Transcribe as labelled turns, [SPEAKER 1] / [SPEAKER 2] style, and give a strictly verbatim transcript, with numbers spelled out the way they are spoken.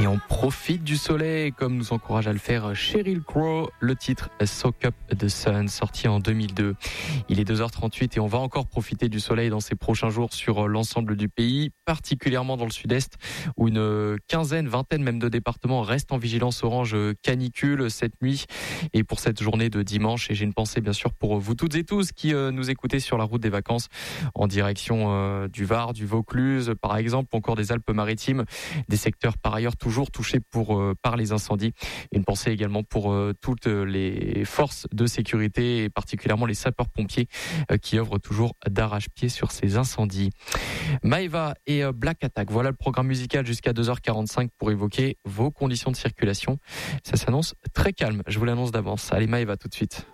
[SPEAKER 1] Et on profite du soleil, comme nous encourage à le faire Sheryl Crow. Le titre Soak Up the Sun, sorti en deux mille deux. Il est deux heures trente-huit et on va encore profiter du soleil dans ces prochains jours sur l'ensemble du pays, particulièrement dans le sud-est, où une quinzaine, vingtaine même de départements restent en vigilance orange canicule cette nuit et pour cette journée de dimanche. Et j'ai une pensée bien sûr pour vous toutes et tous qui nous écoutez sur la route des vacances en direction du Var, du Vaucluse par exemple, ou encore des Alpes-Maritimes, des secteurs par ailleurs toujours touchés pour, euh, par les incendies. Une pensée également pour euh, toutes les forces de sécurité et particulièrement les sapeurs-pompiers euh, qui œuvrent toujours d'arrache-pied sur ces incendies. Maëva et euh, Black Attack, voilà le programme musical jusqu'à deux heures quarante-cinq pour évoquer vos conditions de circulation. Ça s'annonce très calme, je vous l'annonce d'avance. Allez Maëva tout de suite.